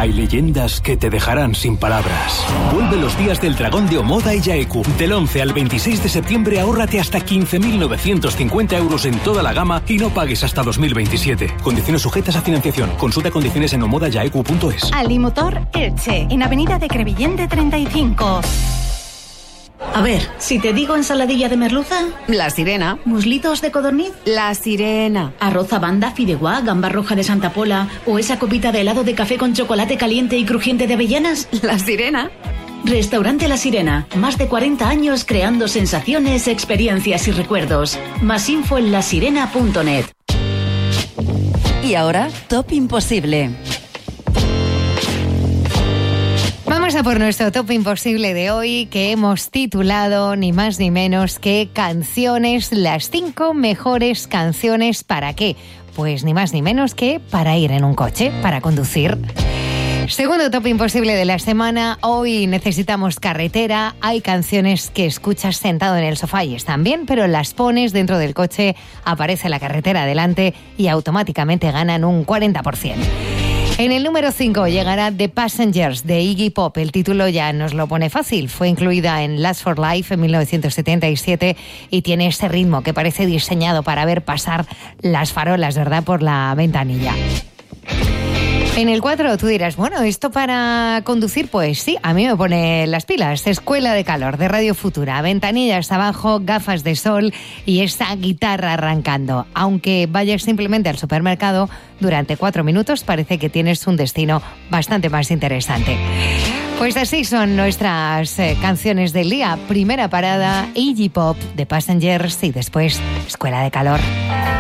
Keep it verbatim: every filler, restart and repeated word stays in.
Hay leyendas que te dejarán sin palabras. Vuelve los días del dragón de Omoda y Yaeku. Del once al veintiséis de septiembre ahórrate hasta quince mil novecientos cincuenta euros en toda la gama y no pagues hasta dos mil veintisiete. Condiciones sujetas a financiación. Consulta condiciones en omoda yaeku punto es. Alimotor Elche, en Avenida de Crevillente treinta y cinco. A ver, si te digo ensaladilla de merluza... La Sirena. ¿Muslitos de codorniz? La Sirena. ¿Arroz a banda, fideuá, gamba roja de Santa Pola o esa copita de helado de café con chocolate caliente y crujiente de avellanas? La Sirena. Restaurante La Sirena. Más de cuarenta años creando sensaciones, experiencias y recuerdos. Más info en la sirena punto net. Y ahora, Top Imposible. Vamos a por nuestro Top Imposible de hoy, que hemos titulado ni más ni menos que canciones, las cinco mejores canciones ¿para qué? Pues ni más ni menos que para ir en un coche, para conducir. Segundo Top Imposible de la semana, hoy necesitamos carretera. Hay canciones que escuchas sentado en el sofá y están bien, pero las pones dentro del coche, aparece la carretera delante y automáticamente ganan un cuarenta por ciento. En el número cinco llegará The Passengers de Iggy Pop. El título ya nos lo pone fácil. Fue incluida en Last for Life en mil novecientos setenta y siete y tiene ese ritmo que parece diseñado para ver pasar las farolas, ¿verdad?, por la ventanilla. En el cuatro tú dirás, bueno, ¿esto para conducir? Pues sí, a mí me pone las pilas. Escuela de Calor, de Radio Futura. Ventanillas abajo, gafas de sol y esa guitarra arrancando. Aunque vayas simplemente al supermercado, durante cuatro minutos parece que tienes un destino bastante más interesante. Pues así son nuestras eh, canciones del día. Primera parada, Iggy Pop, The Passengers y después Escuela de Calor.